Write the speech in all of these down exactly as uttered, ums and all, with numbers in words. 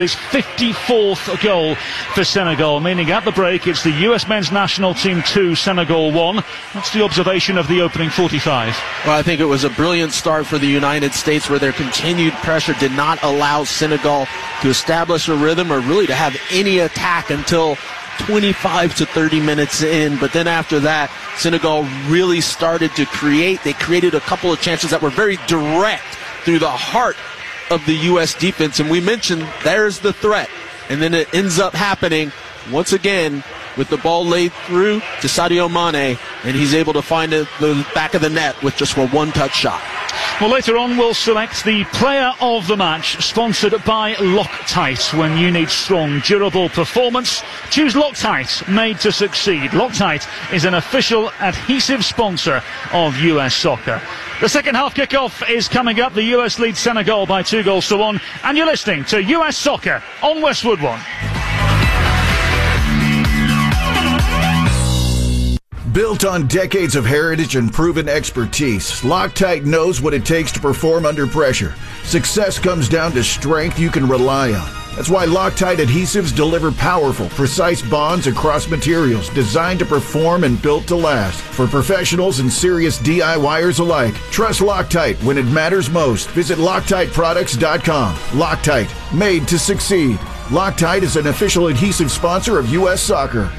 His fifty-fourth goal for Senegal, meaning at the break it's the U S men's national team two, Senegal one. That's the observation of the opening forty-five. Well, I think it was a brilliant start for the United States, where their continued pressure did not allow Senegal to establish a rhythm or really to have any attack until twenty-five to thirty minutes in. But then after that, Senegal really started to create. They created a couple of chances that were very direct through the heart of the U S defense, and we mentioned there's the threat, and then it ends up happening once again with the ball laid through to Sadio Mane, and he's able to find it the back of the net with just a one-touch shot. Well, later on we'll select the player of the match, sponsored by Loctite. When you need strong, durable performance, choose Loctite, made to succeed. Loctite is an official adhesive sponsor of U S soccer. The second half kickoff is coming up. The U S leads Senegal by two goals to one, and you're listening to U S Soccer on Westwood One. Built on decades of heritage and proven expertise, Loctite knows what it takes to perform under pressure. Success comes down to strength you can rely on. That's why Loctite adhesives deliver powerful, precise bonds across materials designed to perform and built to last. For professionals and serious DIYers alike, trust Loctite when it matters most. Visit Loctite Products dot com. Loctite, made to succeed. Loctite is an official adhesive sponsor of U S Soccer.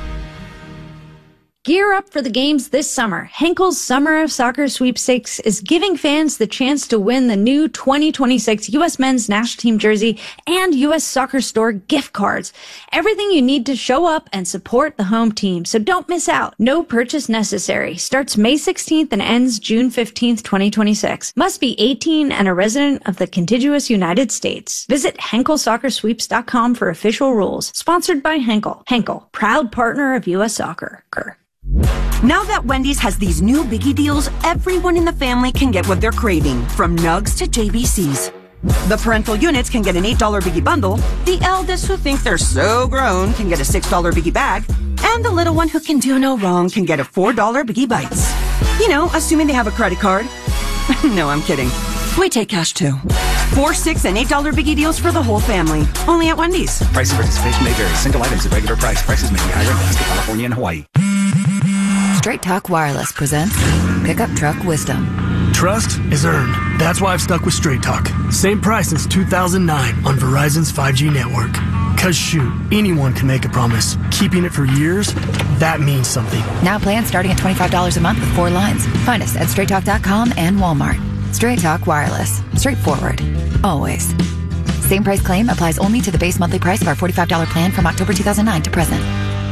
Gear up for the games this summer. Henkel's Summer of Soccer Sweepstakes is giving fans the chance to win the new twenty twenty-six U S men's national team jersey and U S Soccer Store gift cards. Everything you need to show up and support the home team, so don't miss out. No purchase necessary. Starts May sixteenth and ends June fifteenth, twenty twenty-six. Must be eighteen and a resident of the contiguous United States. Visit Henkel Soccer Sweeps dot com for official rules. Sponsored by Henkel. Henkel, proud partner of U S Soccer. Now that Wendy's has these new biggie deals, everyone in the family can get what they're craving, from nugs to J B Cs. The parental units can get an eight dollar biggie bundle, the eldest who think they're so grown can get a six dollar biggie bag, and the little one who can do no wrong can get a four dollar biggie bites. You know, assuming they have a credit card. No, I'm kidding. We take cash too. Four, six, and eight dollar biggie deals for the whole family. Only at Wendy's. Price and participation may vary. Single items at regular price. Prices may be higher in Alaska, California, and Hawaii. Straight Talk Wireless presents Pickup Truck Wisdom. Trust is earned. That's why I've stuck with Straight Talk. Same price since two thousand nine on Verizon's five G network. Cause shoot, anyone can make a promise. Keeping it for years, that means something. Now plans starting at twenty-five dollars a month with four lines. Find us at straight talk dot com and Walmart. Straight Talk Wireless. Straightforward. Always. Same price claim applies only to the base monthly price of our forty-five dollar plan from October two thousand nine to present.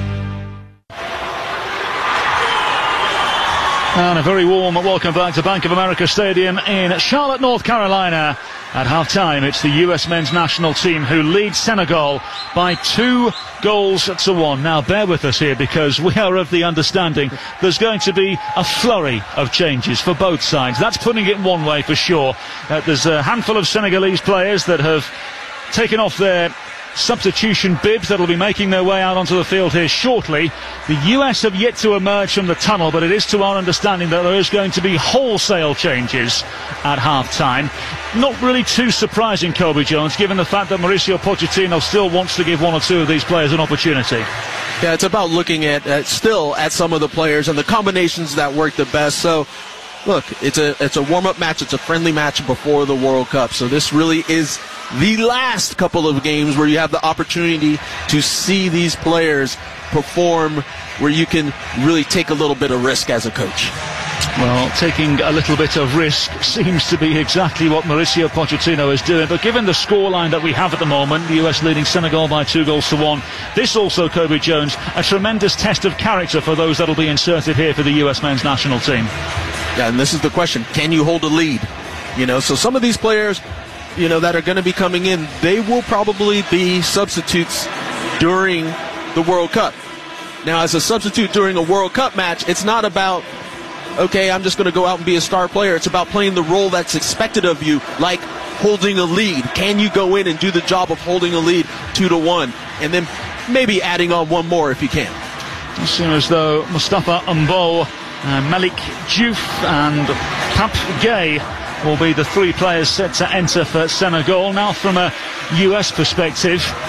And a very warm welcome back to Bank of America Stadium in Charlotte, North Carolina. At half-time, it's the U S men's national team who lead Senegal by two goals to one. Now, bear with us here, because we are of the understanding there's going to be a flurry of changes for both sides. That's putting it one way for sure. Uh, there's a handful of Senegalese players that have taken off their substitution bibs that'll be making their way out onto the field here shortly. The U S have yet to emerge from the tunnel, but it is to our understanding that there is going to be wholesale changes at half-time. Not really too surprising, Kobe Jones, given the fact that Mauricio Pochettino still wants to give one or two of these players an opportunity. Yeah, it's about looking at uh, still at some of the players and the combinations that work the best. So look, it's a it's a warm-up match. It's a friendly match before the World Cup. So this really is the last couple of games where you have the opportunity to see these players perform, where you can really take a little bit of risk as a coach. Well, taking a little bit of risk seems to be exactly what Mauricio Pochettino is doing. But given the scoreline that we have at the moment, the U S leading Senegal by two goals to one, this also, Kobe Jones, a tremendous test of character for those that will be inserted here for the U S men's national team. Yeah, and this is the question. Can you hold a lead? You know, so some of these players, you know, that are going to be coming in, they will probably be substitutes during the World Cup. Now, as a substitute during a World Cup match, it's not about, okay, I'm just going to go out and be a star player. It's about playing the role that's expected of you, like holding a lead. Can you go in and do the job of holding a lead two to one, and then maybe adding on one more if you can? It seems as though Mustafa Mbow, uh, Malik Diouf and Pape Gueye will be the three players set to enter for Senegal. Now from a U S perspective,